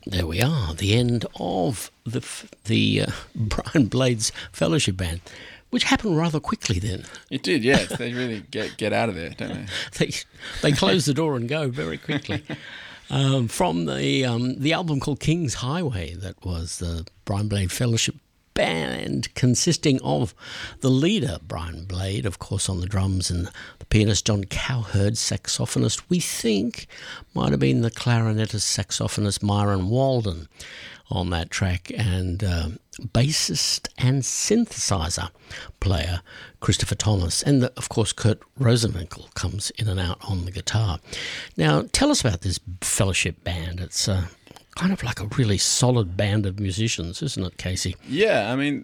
There we are, the end of the Brian Blades Fellowship Band, which happened rather quickly then. It did, yeah. They really get out of there, don't they? They close the door and go very quickly. From the album called King's Highway, that was the Brian Blade Fellowship Band, consisting of the leader, Brian Blade, of course, on the drums, and the pianist John Cowherd, saxophonist, we think might have been the clarinetist, saxophonist Myron Walden on that track, and bassist and synthesizer player Christopher Thomas, and of course Kurt Rosenwinkel comes in and out on the guitar. Now, tell us about this Fellowship Band. It's kind of like a really solid band of musicians, isn't it, Casey? Yeah, I mean,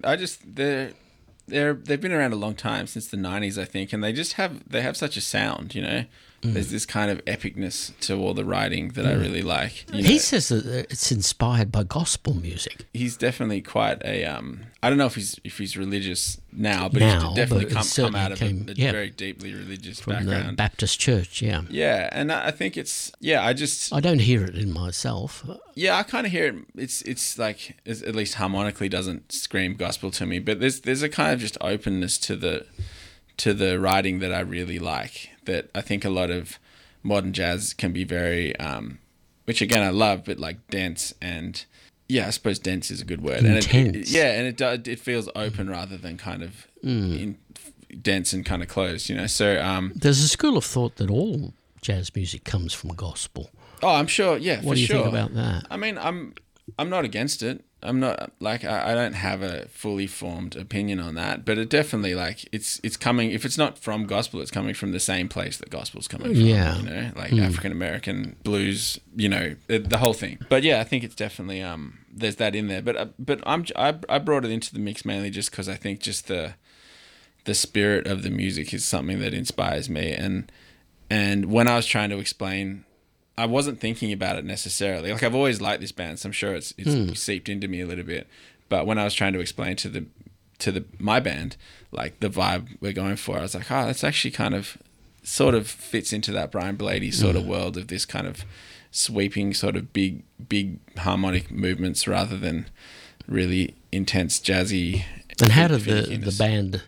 they've been around a long time, since the 90s, I think, and they have such a sound, you know. There's this kind of epicness to all the writing that I really like. You know, he says that it's inspired by gospel music. He's definitely quite a I don't know if he's religious now, but he's definitely come out of a very deeply religious from background. The Baptist church, yeah. Yeah, and I think it's I don't hear it in myself. Yeah, I kind of hear it. It's like, at least harmonically doesn't scream gospel to me, but there's a kind of just openness to the writing that I really like, that I think a lot of modern jazz can be very, which again I love, but like dense, and I suppose dense is a good word. Intense. And it feels open rather than kind of dense and kind of closed, you know. So there's a school of thought that all jazz music comes from gospel. Oh, I'm sure. Yeah, what do you think about that? I mean, I'm not against it. I'm not, like, I don't have a fully formed opinion on that, but it definitely, like, it's coming, if it's not from gospel, it's coming from the same place that gospel's coming from, you know, like African American blues, you know, the whole thing. But yeah, I think it's definitely, there's that in there, but I brought it into the mix mainly just because I think just the spirit of the music is something that inspires me, and when I was trying to explain, I wasn't thinking about it necessarily. Like, I've always liked this band, so I'm sure it's seeped into me a little bit. But when I was trying to explain to my band, like, the vibe we're going for, I was like, that's actually kind of sort of fits into that Brian Blady sort of world of this kind of sweeping sort of big harmonic movements rather than really intense jazzy. And how did the band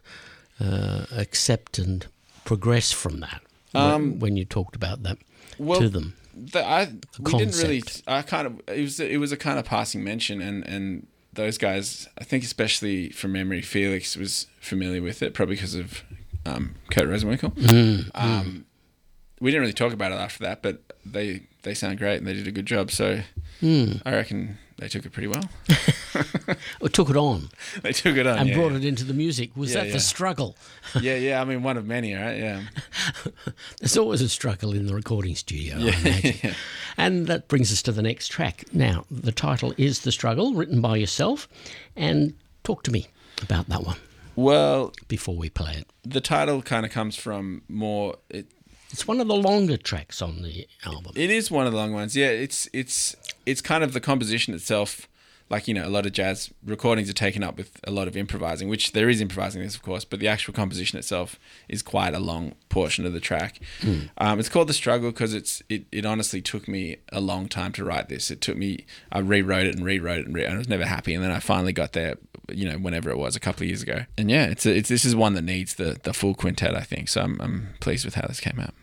accept and progress from that when you talked about that to them? We didn't really. It was a kind of passing mention, and those guys, I think, especially from memory, Felix was familiar with it, probably because of Kurt Rosenwinkel. We didn't really talk about it after that, but they sound great and they did a good job. So I reckon they took it pretty well. Or took it on. They took it on and brought it into the music. Was that the struggle? Yeah. I mean, one of many, right? Yeah. There's always a struggle in the recording studio, I imagine. Yeah. And that brings us to the next track. Now, the title is The Struggle, written by yourself. And talk to me about that one. Well, before we play it. The title kind of comes from more... It's one of the longer tracks on the album. It is one of the long ones. Yeah, it's kind of the composition itself. Like, you know, a lot of jazz recordings are taken up with a lot of improvising, which there is improvising in this, of course, but the actual composition itself is quite a long portion of the track. It's called The Struggle because it honestly took me a long time to write this. I rewrote it, and I was never happy, and then I finally got there, you know, whenever it was, a couple of years ago. And yeah, this is one that needs the full quintet, I think, so I'm pleased with how this came out.